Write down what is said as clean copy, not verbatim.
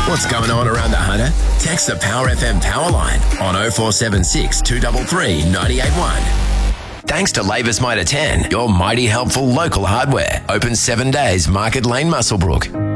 What's going on around the Hunter? Text the Power FM power line on 0476 233 981. Thanks to Labour's Mitre 10, your mighty helpful local hardware. Open 7 days, Market Lane, Muswellbrook.